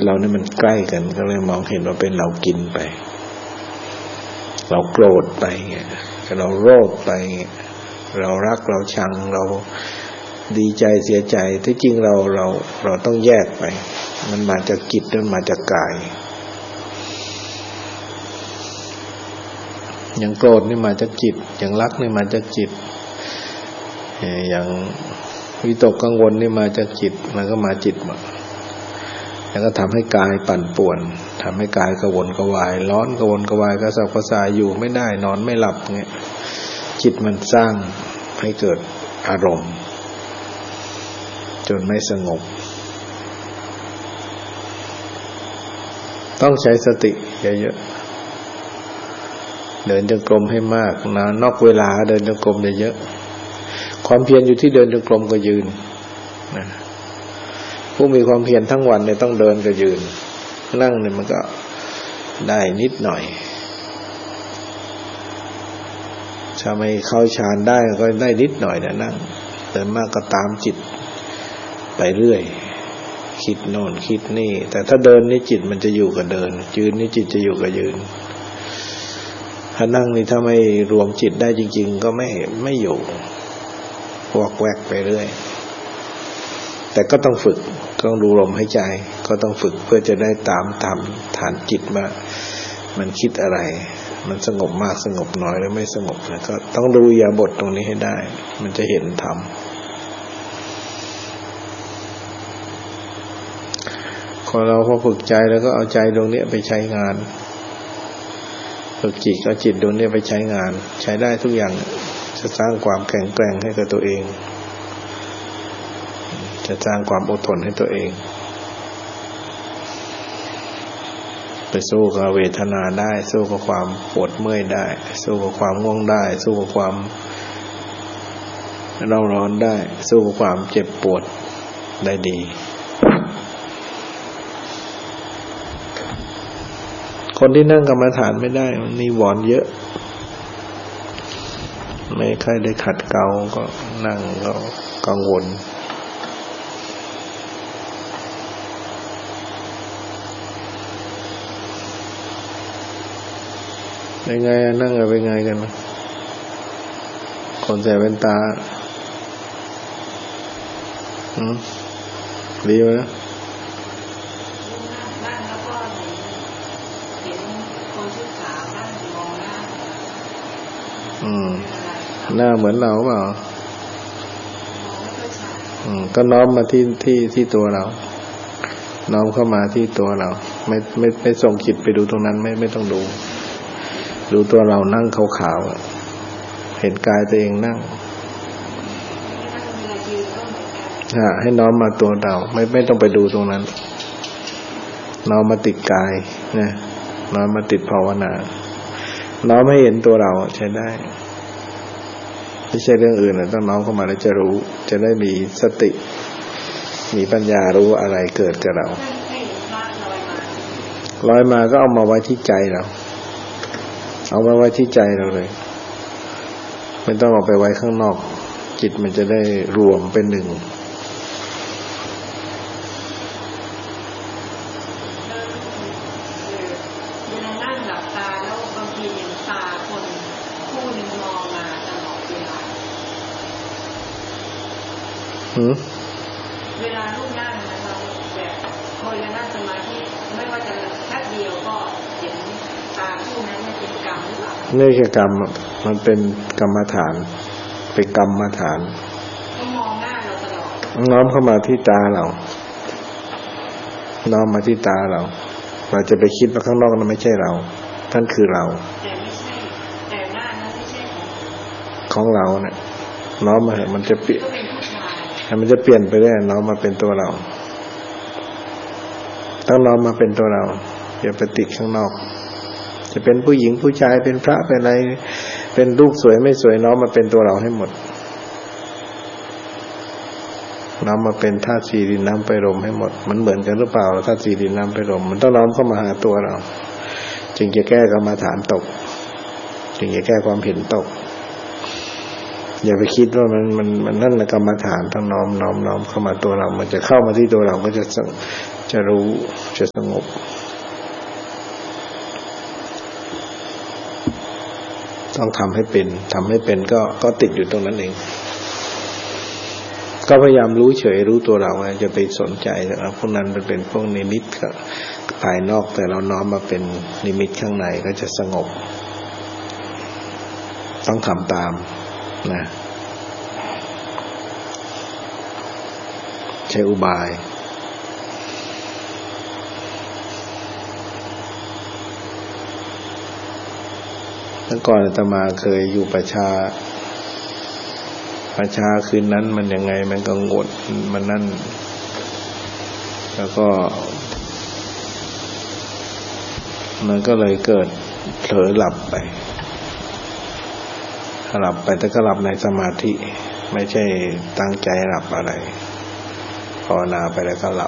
เราเนี่ยมันใกล้กันก็เลยมองเห็นว่าเป็นเรากินไปเราโกรธไปเงี้ยเราโลภไปเรารักเราชังเราดีใจเสียใจที่จริงเราต้องแยกไปมันมาจากจิตมันมาจากกายอย่างโกรธนี่มาจากจิตอย่างรักนี่มาจากจิตอย่างวิตกกังวลนี่มาจากจิตมันก็มาจิตหมดแล้วก็ทำให้กายปั่นป่วนทำให้กายกระวนกระวายร้อนกระวนกระวายกระสับกระส่ายอยู่ไม่ได้นอนไม่หลับเงี้ยจิตมันสร้างให้เกิดอารมณ์จนไม่สงบต้องใช้สติเยอะๆเดินจงกรมให้มากนะนอกเวลาเดินจงกรมเยอะๆความเพียรอยู่ที่เดินจงกรมก็ยืนนะผู้มีความเพียรทั้งวันเนี่ยต้องเดินกับยืนนั่งเนี่ยมันก็ได้นิดหน่อยถ้าไม่เข้าฌานได้ก็ได้นิดหน่อยนะนั่งเดินมากก็ตามจิตไปเรื่อยคิดโน่นคิดนี่แต่ถ้าเดินนี่จิตมันจะอยู่กับเดินยืนนี่จิตจะอยู่กับยืนถ้านั่งนี่ถ้าไม่รวมจิตได้จริงๆก็ไม่อยู่วอกแวกไปเรื่อยแต่ก็ต้องฝึกต้องดูลมหายใจก็ต้องฝึกเพื่อจะได้ตามฐานจิตมามันคิดอะไรมันสงบมากสงบน้อยหรือไม่สงบแล้วก็ต้องดูอิริยาบถตรงนี้ให้ได้มันจะเห็นธรรมพอเราฝึกใจแล้วก็เอาใจดวงนี้ไปใช้งานฝึกจิตเอาจิตดวงนี้ไปใช้งานใช้ได้ทุกอย่างจะสร้างความแข็งแกร่งให้กับตัวเองจะสร้างความอดทนให้ตัวเองไปสู้กับเวทนาได้สู้กับความปวดเมื่อยได้สู้กับความง่วงได้สู้กับความเร่าร้อนได้สู้กับความเจ็บปวดได้ดีคนที่นั่งกรรมฐานไม่ได้มันนิวรณ์เยอะไม่ค่อยได้ขัดเกลาก็นั่งก็กังวลเป็นไงนั่งเป็นไงกันคนใส่แว่นตาดีไหมหน้าเหมือนเราเปล่าก็น้อมมาที่ตัวเราน้อมเข้ามาที่ตัวเราไม่ส่งจิตไปดูตรงนั้นไม่ต้องดูตัวเรานั่งขาวๆเห็นกายตัวเองนั่งให้น้อมมาตัวเราไม่ต้องไปดูตรงนั้นน้อมมาติดกายนะน้อมมาติดภาวนาน้อมให้เห็นตัวเราใช้ได้ไม่ใช่เรื่องอื่นต้องน้อมเข้ามาแล้วจะรู้จะได้มีสติมีปัญญารู้อะไรเกิดกับเราลอยมาก็เอามาไว้ที่ใจเราเอามาไว้ที่ใจเราเลยไม่ต้องเอาไปไว้ข้างนอกจิตมันจะได้รวมเป็นหนึ่งเวลาลูกนั่งนะครับแบบคนจะนั่งสมาธิไม่ว่าจะแค่เดียวก็เห็นตาคู่นั้นเป็นกรรมหรือเปล่าไม่ใช่กรรมมันเป็นกรรมฐานเป็นกรรมฐานต้องมองหน้าเราตลอดน้อมเข้ามาที่ตาเราน้อมมาที่ตาเราจะไปคิดว่าข้างนอกนั้นไม่ใช่เราท่านคือเราแต่ไม่ใช่แต่หน้านั้นไม่ใช่ของเราเนี่ยน้อมมามันจะเปลี่ยนมันจะเปลี่ยนไปได้น้อมมาเป็นตัวเราต้องน้อมมาเป็นตัวเราอย่าไปติดข้างนอกจะเป็นผู้หญิงผู้ชายเป็นพระเป็นอะไรเป็นรูปสวยไม่สวยน้อมมาเป็นตัวเราให้หมดน้อมมาเป็นธาตุสี่ดินน้ำไฟลมให้หมดมันเหมือนกันหรือเปล่าธาตุสี่ดินน้ำไฟลมมันต้องน้อมเข้ามาหาตัวเราจึงจะแก้กรรมฐานตกจึงจะแก้ความเห็นตกอย่าไปคิดว่ามันนั่นแหละกรรมฐานต้องน้อมเข้ามาตัวเรามันจะเข้ามาที่ตัวเราก็จะจะรู้จะสงบต้องทำให้เป็นก็ติดอยู่ตรงนั้นเองก็พยายามรู้เฉยรู้ตัวเราจะไปสนใจนะครับพวกนั้นมันเป็นพวกนิมิตก็ภายนอกแต่เราน้อมมาเป็นนิมิตข้างในก็จะสงบต้องทำตามนะใช้อุบายเมื่อก่อนอาตมาเคยอยู่ประชาคืนนั้นมันยังไงมันกังวลมันนั่นแล้วก็มันก็เลยเกิดเผลอหลับไปแต่ก็หลับในสมาธิไม่ใช่ตั้งใจหลับอะไรภาวนาไปแล้วก็หลับ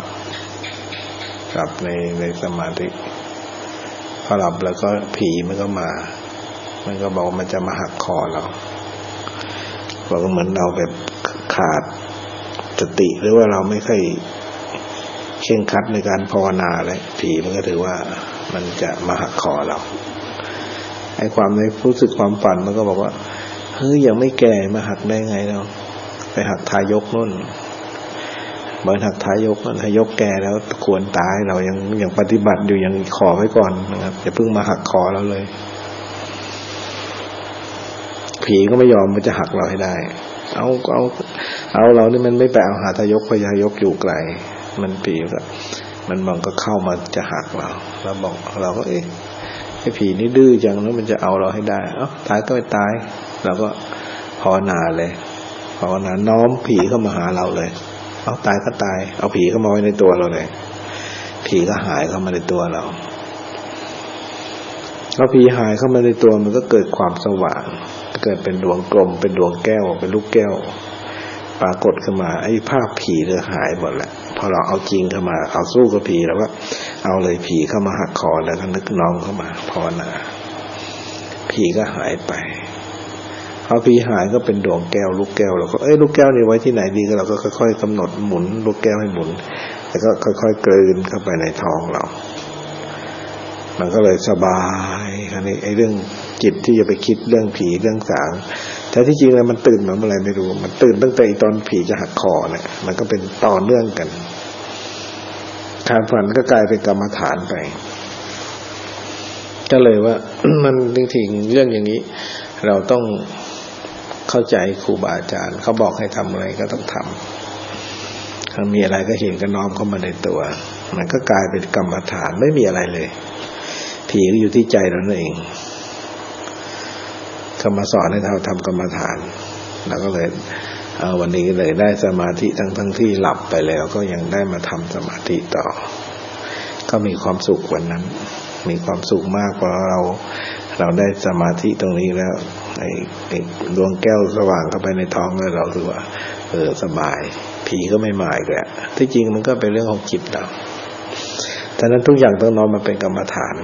ในสมาธิพอหลับแล้วก็ผีมันก็มามันก็บอกมันจะมาหักคอเราบอกว่าเหมือนเราแบบขาดสติหรือว่าเราไม่ค่อยเคร่งครัดในการภาวนาเลยผีมันก็ถือว่ามันจะมาหักคอเราไอ้ความในรู้สึกความฝันมันก็บอกว่าเฮ้ยยังไม่แก่มาหักได้ไงเราไปหักทายกนู่นเหมือนหักทายกนั่นทายกแก่แล้วควรตายเรายังปฏิบัติอยู่ยังขอไว้ก่อนนะครับอย่าเพิ่งมาหักคอเราเลยผีก็ไม่ยอมมันจะหักเราให้ได้เอาเรานี่มันไม่ไปเอาหาทายกพยายกอยู่ไกลมันผีก็มันก็เข้ามาจะหักเราบอกเราก็ไอ้ผีนี่ดื้อจังแล้วมันจะเอาเราให้ได้ตายก็ไม่ตายเราก็ภาวนาเลยภาวนาน้อมผีเข้ามาหาเราเลยตายก็ตายเอาผีเข้ามาไว้ในตัวเราเลยผีก็หายเข้ามาในตัวเราแล้วผีหายเข้ามาในตัวมันก็เกิดความสว่างเกิดเป็นดวงกลมเป็นดวงแก้วเป็นลูกแก้วปรากฏขึ้นมาไอ้ภาพผีเลยหายหมดแหละพอเราเอาจริงเข้ามาเอาสู้กับผีแล้วก็เอาเลยผีเข้ามาหักคอแล้วก็นึกน้อมเข้ามาภาวนาผีก็หายไปพอผีหายก็เป็นดวงแก้วลูกแก้วเราก็ลูกแก้วนี่ไว้ที่ไหนดีก็เราก็ค่อยๆกำหนดหมุนลูกแก้วให้หมุนแล้วก็ค่อยๆกลืนเข้าไปในท้องเรามันก็เลยสบายคราวนี้ไอ้เรื่องจิตที่จะไปคิดเรื่องผีเรื่องสางแต่ที่จริงแล้วมันตื่นมาเมื่อไหร่ไม่รู้มันตื่นตั้งแต่ตอนผีจะหักคอเนี่ยมันก็เป็นต่อเนื่องกันการฝันก็กลายเป็นกรรมฐานไปก็เลยว่า มันจริงๆเรื่องอย่างนี้เราต้องเข้าใจครูบาอาจารย์เขาบอกให้ทำอะไรก็ต้องทำถ้ามีอะไรก็เห็นก็น้อมเข้ามาในตัวมันก็กลายเป็นกรรมฐานไม่มีอะไรเลยผีก็อยู่ที่ใจเราเองเขามาสอนให้เราทำกรรมฐานแล้วก็เลยวันนี้เลยได้สมาธิทั้งที่หลับไปแล้วก็ยังได้มาทำสมาธิต่อก็มีความสุขวันนั้นมีความสุขมากเพราะเราได้สมาธิตรงนี้แล้วไอ้ดวงแก้วสว่างเข้าไปในท้องแล้วเราถือว่าสบายผีก็ไม่มาอีกแล้วที่จริงมันก็เป็นเรื่องของจิตเราฉะนั้นทุกอย่างต้องน้อมมาเป็นกรรมฐาน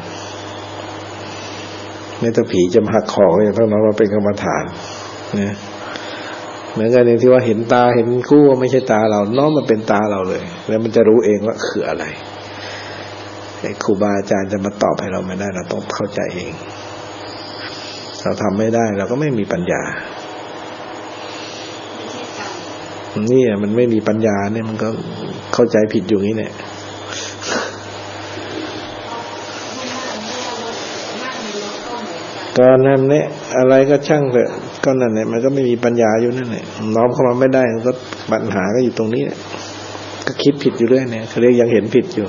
ไม่ถ้าผีจะมาหักคอก็ยังต้องน้อมมาเป็นกรรมฐานนะเหมือนกันอย่างที่ว่าเห็นตาเห็นคู่ว่าไม่ใช่ตาเราน้อมมาเป็นตาเราเลยแล้วมันจะรู้เองว่าคืออะไรไอ้ครูบาอาจารย์จะมาตอบให้เราไม่ได้เราต้องเข้าใจเองเราทำไม่ได้เราก็ไม่มีปัญญานี่มันไม่มีปัญญาเนี่ยมันก็เข้าใจผิดอยู่นี่เนี่ยก็นั่นเนี่ยอะไรก็ช่างเถอะก็นั่นเนี่ยมันก็ไม่มีปัญญาอยู่นั่นแหละน้อมเข้ามาไม่ได้มันก็ปัญหาก็อยู่ตรงนี้เนี่ยก็คิดผิดอยู่เรื่อยเนี่ยเขาเรียกยังเห็นผิดอยู่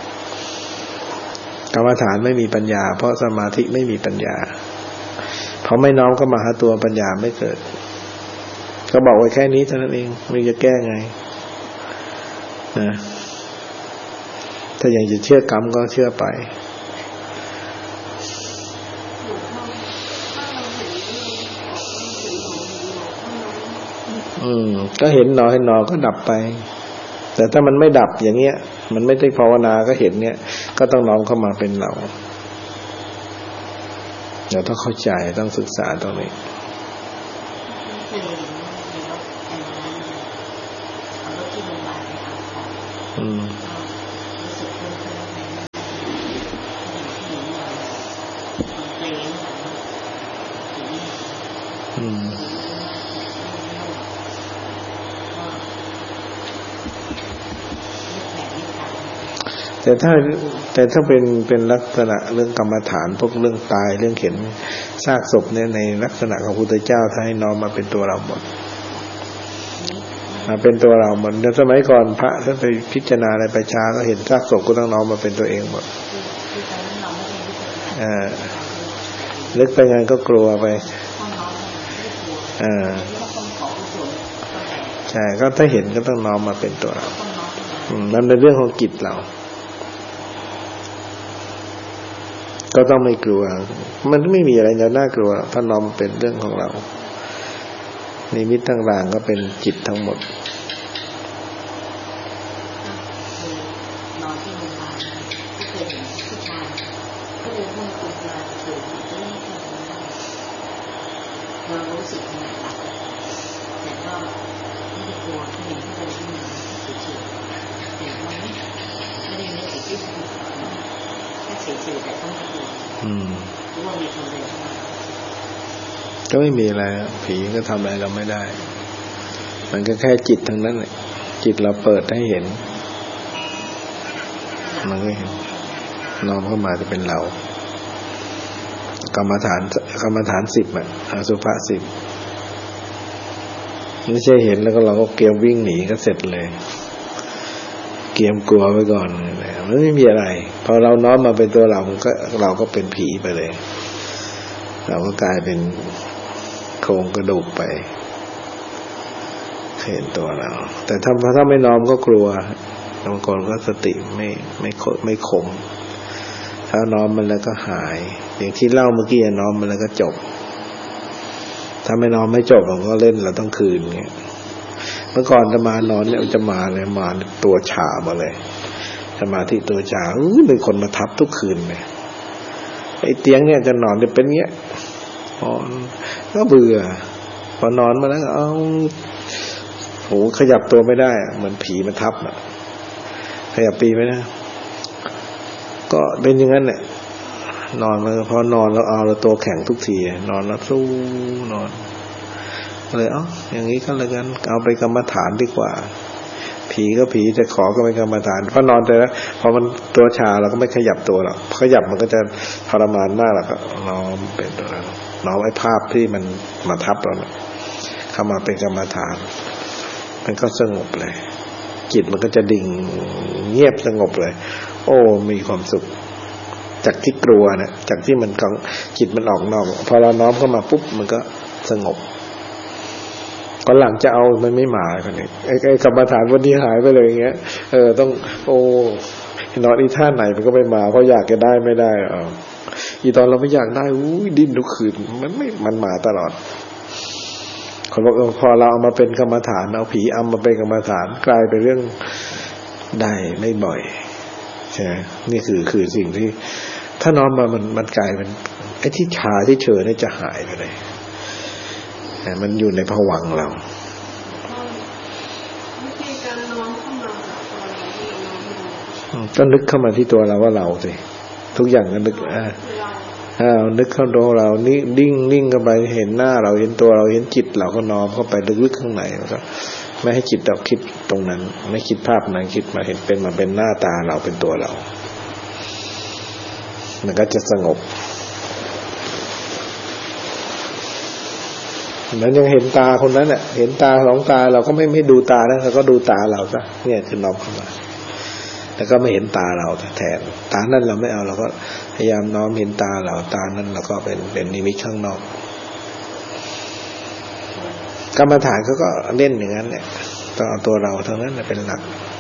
กรรมฐานไม่มีปัญญาเพราะสมาธิไม่มีปัญญาเพราะไม่น้อมเข้ามาหาตัวปัญญาไม่เกิดก็บอกไว้แค่นี้เท่านั้นเองไม่จะแก้ไงนะถ้ายังจะเชื่อกรรมก็เชื่อไปก็เห็นหนอก็ดับไปแต่ถ้ามันไม่ดับอย่างเงี้ยมันไม่ได้ภาวนาก็เห็นเนี่ยก็ต้องน้อมเข้ามาเป็นเราเดี๋ยวต้องเข้าใจต้องศึกษาตรงนี้รู้สึกแต่ถ้าเป็นลักษณะเรื่องกรรมฐานพวกเรื่องตายเรื่องเห็นซากศพเนี่ยในลักษณะของพุทธเจ้าถ้าให้น้อมมาเป็นตัวเราหมดมาเป็นตัวเราหมดในสมัยก่อนพระท่านไปพิจารณาอะไรประชาก็เห็นซากศพก็ต้องน้อมมาเป็นตัวเองหมดลึกไปงานก็กลัวไปใช่ก็ถ้าเห็นก็ต้องน้อมมาเป็นตัวเรานั่นเป็นเรื่องของจิตเราก็ต้องไม่กลัวมันไม่มีอะไรจะน่ากลัวถ้าน้อมเป็นเรื่องของเรานิมิตต่างๆก็เป็นจิตทั้งหมดนอนที่โรงพยาบาลที่เคยเห็นผู้ชายก็เลยห้องคุณมาเกิดที่นี่เรารู้สึกขนาดหลับแต่ก็ไม่ได้กลัวที่เห็นที่เราที่นี่เฉยๆแต่ว่าไม่ได้นึกถึงที่สุดแค่เฉยๆแต่ต้องกลัวรู้ว่ามีคนเดินเข้ามาก็ไม่มีอะไรผีก็ทำอะไรเราไม่ได้มันก็แค่จิตทั้งนั้นแหละจิตเราเปิดให้เห็นมันก็เห็นน้อมเข้ามาจะเป็นเรากรรมฐาน10อ่ะอสุภะ10ไม่ใช่เห็นแล้วก็เราก็เกมวิ่งหนีก็เสร็จเลยเกมกลัวไว้ก่อนมันไม่มีอะไรพอเราน้อมมาเป็นตัวเราก็เป็นผีไปเลยเราก็กลายเป็นโครงกระดูกไปเห็นตัวเราแต่ถ้าไม่น้อมก็กลัวบางคนก็สติไม่คมถ้าน้อมมันแล้วก็หายอย่างที่เล่าเมื่อกี้น้อมมันแล้วก็จบถ้าไม่น้อมไม่จบมันก็เล่นเราต้องคืนเงี้ยเมื่อก่อนจะมานอนเนี่ยจะมาเลยมาตัวชามาเลยสมาธิตัวชามีคนมาทับทุกคืนเลยไอ้เตียงเนี่ยจะนอนจะเป็นเงี้ยก็เบื่อพอนอนมาแล้วโหขยับตัวไม่ได้เหมือนผีมันทับอ่ะขยับปีไม่ได้ก็เป็นอย่างนั้นแหละนอนมาพอนอนแล้วเราตัวแข็งทุกทีนอนแล้วสู้นอนเลยอย่างนี้ก็เลยกันเอาไปกรรมฐานดีกว่าผีก็ผีจะขอก็ไปกรรมฐานพอนอนแต่แล้วพอมันตัวชาเราก็ไม่ขยับตัวหรอกขยับมันก็จะทรมานมากแล้วก็น้อมเป็นตัวเราน้อมไอ้ภาพที่มันมาทับเราเข้ามาเป็นกรรมฐานมันก็สงบเลยจิตมันก็จะดิ่งเงียบสงบเลยโอ้มีความสุขจากที่กลัวนะจากที่มันของจิตมันออกนอกพอเราน้อมเข้ามาปุ๊บมันก็สงบก็หลังจะเอามันไม่มาคนนี้ไอ้กรรมฐานวันนี้หายไปเลยอย่างเงี้ยต้องนอนอีท่าไหนมันก็ไม่มาเพราะอยากจะได้ไม่ได้อีตอนเราไม่อยากได้ดิ้นทุกคืนมันมาตลอดคนบอกพอเราเอามาเป็นกรรมฐานเอาผีอำมาเป็นกรรมฐานกลายเป็นเรื่องได้ไม่บ่อยใช่นี่คือสิ่งที่ถ้าน้อมมามันกลายเป็นไอ้ที่ชาที่เฉยนี่จะหายไปเลยแต่มันอยู่ในภวังค์เราก็นึกเข้ามาที่ตัวเราว่าเราสิทุกอย่างก็นึกนึกเข้าตัวเรานี่นิ่งเข้าไปเห็นหน้าเราเห็นตัวเราเห็นจิตเราก็น้อมเข้าไปลึกๆข้างในแล้วก็ไม่ให้จิตเราคิดตรงนั้นไม่คิดภาพนั้นคิดมาเห็นเป็นมาเป็นหน้าตาเราเป็นตัวเรามันก็จะสงบนั้นยังเห็นตาคนนั้นน่ะเห็นตาสองตาเราก็ไม่ดูตานะเราก็ดูตาเราซะเนี่ยคือน้อมเข้ามาแล้วก็ไม่เห็นตาเราแทนตานั้นเราไม่เอาเราก็พยายามน้อมเห็นตาเราตานั้นเราก็เป็นนิมิตข้างนอกกรรมฐานเขาก็เล่นอย่างนั้นแหละต้องเอาตัวเราเท่านั้นเป็นหลัก